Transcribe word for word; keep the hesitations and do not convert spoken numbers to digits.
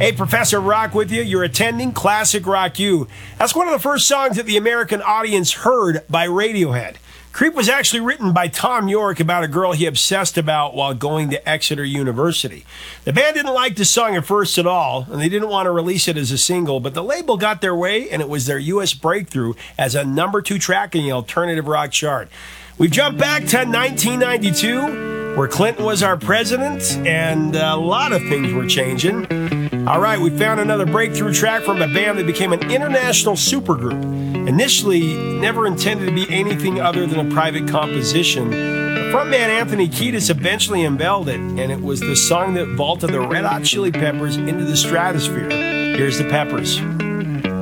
Hey, Professor Rock with you. You're attending Classic Rock U. That's one of the first songs that the American audience heard by Radiohead. Creep was actually written by Tom York about a girl he obsessed about while going to Exeter University. The band didn't like the song at first at all, and they didn't want to release it as a single, but the label got their way, and it was their U S breakthrough as a number two track in the alternative rock chart. We've jumped back to nineteen ninety-two, where Clinton was our president, and a lot of things were changing. All right, we found another breakthrough track from a band that became an international supergroup. Initially, never intended to be anything other than a private composition. The frontman Anthony Kiedis eventually unveiled it, and it was the song that vaulted the Red Hot Chili Peppers into the stratosphere. Here's the Peppers.